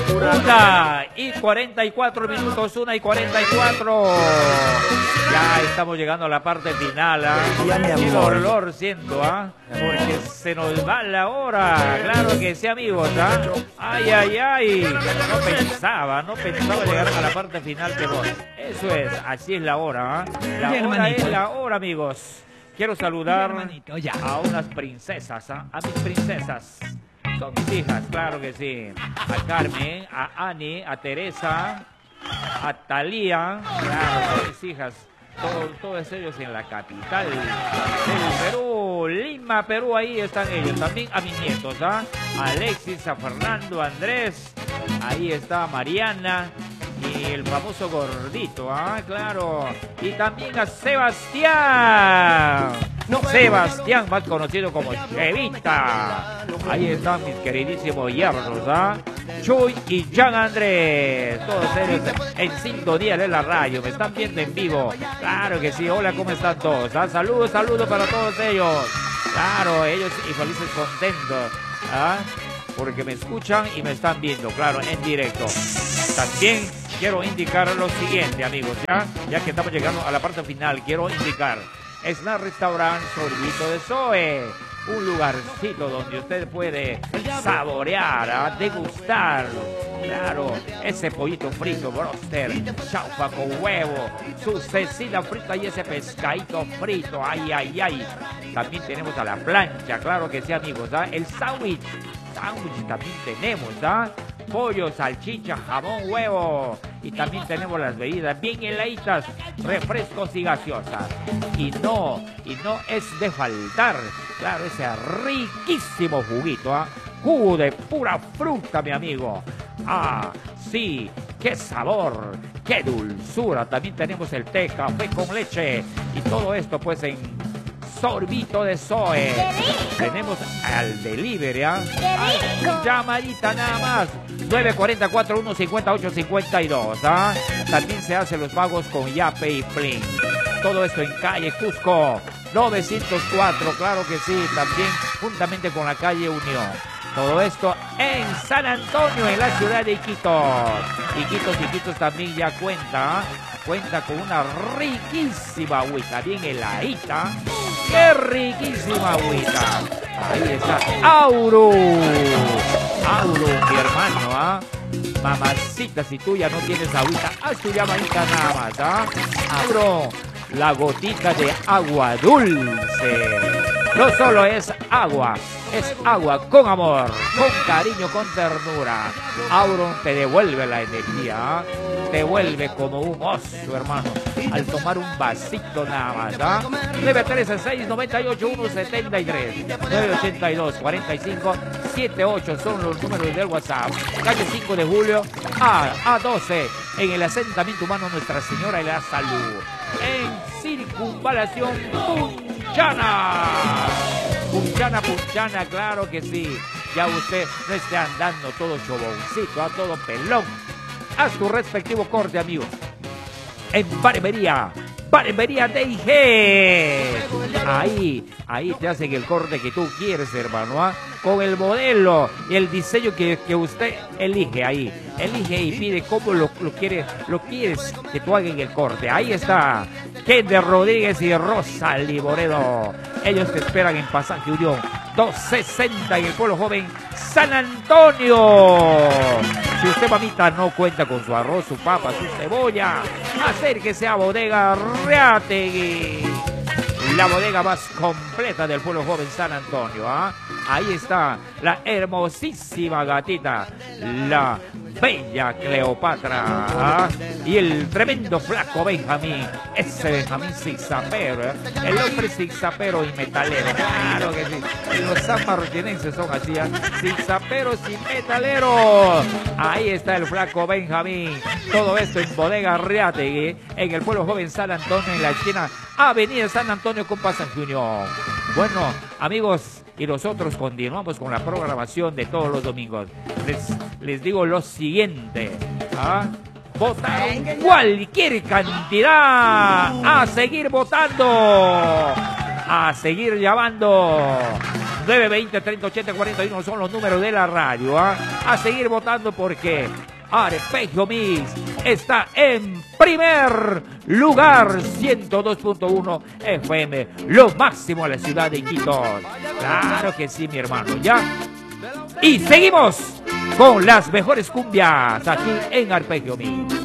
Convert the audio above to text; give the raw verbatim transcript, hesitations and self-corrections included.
Una y cuarenta y cuatro minutos, una y cuarenta y cuatro. Ya estamos llegando a la parte final, ¿ah? Qué dolor siento, ¿ah? Porque se nos va la hora. Claro que sí, amigos, ¿ah? Ay, ay, ay. No pensaba, no pensaba llegar a la parte final, pero eso es, así es la hora, ¿ah? La hora es la hora, amigos. Quiero saludar a unas princesas, ¿ah? A mis princesas. Son mis hijas, claro que sí. A Carmen, a Ani, a Teresa, a Talía, claro, son mis hijas. Todos, todos ellos en la capital del Perú, Lima, Perú, ahí están ellos. También a mis nietos, ¿ah? A Alexis, a Fernando, a Andrés, ahí está Mariana y el famoso gordito, ¿ah? Claro. Y también a Sebastián. No, Sebastián, más conocido como Chevita. Ahí están mis queridísimos yernos, ¿ah? Chuy y Jean Andrés. Todos ellos en sintonía de la radio. Me están viendo en vivo. Claro que sí. Hola, ¿cómo están todos? ¿Ah? Saludos, saludos para todos ellos. Claro, ellos y felices, contentos, ¿ah? Porque me escuchan y me están viendo, claro, en directo. También quiero indicar lo siguiente, amigos, ¿ya? Ya que estamos llegando a la parte final, quiero indicar. Es la restaurante Sorbito de Zoe, un lugarcito donde usted puede saborear, ¿ah? Degustar, claro, ese pollito frito, broster, chaufa con huevo, su cecina frita y ese pescadito frito, ay, ay, ay. También tenemos a la plancha, claro que sí, amigos, ¿ah? El sándwich, sándwich también tenemos, ¿ah? Pollo, salchicha, jamón, huevo. Y también tenemos las bebidas bien heladitas, refrescos y gaseosas. Y no, y no es de faltar, claro, ese riquísimo juguito, ¿ah? Jugo de pura fruta, mi amigo. Ah, sí, qué sabor, qué dulzura. También tenemos el té, café con leche. Y todo esto pues en Sorbito de Zoe. Tenemos al delivery, ¿ah? Ay, llamadita nada más. nueve cuatro cuatro, uno cinco ocho, cinco dos, ¿ah? También se hacen los pagos con Yape y Plin. Todo esto en calle Cusco novecientos cuatro, claro que sí. También juntamente con la calle Unión. Todo esto en San Antonio, en la ciudad de Iquitos. Iquitos, Iquitos también ya cuenta, ¿ah? Cuenta con una riquísima agüita, bien heladita. ¡Qué riquísima agüita! Ahí está Auro. Auro, mi hermano, ¿ah? Mamacita, si tú ya no tienes agüita, haz tu llamadita nada más, ¿ah? Auro, la gotita de agua dulce. No solo es agua, es agua con amor, con cariño, con ternura. Auron te devuelve la energía, ¿eh? Te vuelve como un oso, hermano, al tomar un vasito nada más, ¿ah? nueve tres seis, nueve ocho, uno siete tres, nueve ocho dos, cuatro cinco, siete ocho son los números del WhatsApp. Calle cinco de julio, A, A12, en el asentamiento humano Nuestra Señora de la Salud. En Circunvalación Punchana. Punchana, Punchana, claro que sí. Ya usted no esté andando todo choboncito, a todo pelón. Haz tu respectivo corte, amigo. En Barbería, Barbería D I G. Ahí, ahí te hacen el corte que tú quieres, hermano, ¿ah? Con el modelo y el diseño que, que usted elige ahí. Elige y pide cómo lo, lo quieres, lo quieres que tú hagas el corte. Ahí está Kender Rodríguez y Rosa Liboredo. Ellos te esperan en Pasaje Unión doscientos sesenta en el Pueblo Joven San Antonio. Si usted, mamita, no cuenta con su arroz, su papa, su cebolla, acérquese a Bodega Reategui, la bodega más completa del Pueblo Joven San Antonio, ¿ah? Ahí está la hermosísima gatita, la bella Cleopatra, ¿ah? Y el tremendo flaco Benjamín, ese Benjamín zigzapero, ¿eh? El hombre zigzapero y metalero, claro que sí. Los sanmartinenses son así, ¿eh? Zigzaperos y metaleros. Ahí está el flaco Benjamín. Todo esto en Bodega Reategui, en el Pueblo Joven San Antonio, en la esquina Avenida San Antonio con Pasaje Unión. Bueno, amigos, y nosotros continuamos con la programación de todos los domingos. Les, les digo lo siguiente, ¿ah? Votaron cualquier cantidad. A seguir votando, a seguir llamando. nueve veinte, treinta ochenta, cuarenta y uno son los números de la radio. ¿eh? A seguir votando porque Arpegio Mix está en primer lugar, ciento dos punto uno F M, lo máximo a la ciudad de Quito. Claro que sí, mi hermano, ¿ya? Y seguimos con las mejores cumbias aquí en Arpegio Mix.